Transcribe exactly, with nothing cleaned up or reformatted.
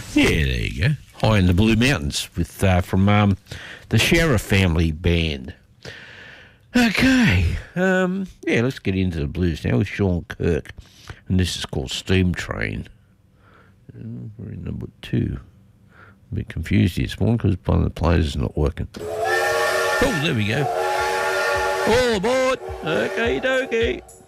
Yeah, there you go. High in the Blue Mountains with uh, from um, the Sheriff Family Band. Okay, um, yeah, let's get into the blues now with Sean Kirk, and this is called Steam Train. Uh, we're in number two. A bit confused here this morning because one of the players is not working. Oh, there we go. All aboard. Okay, dokie.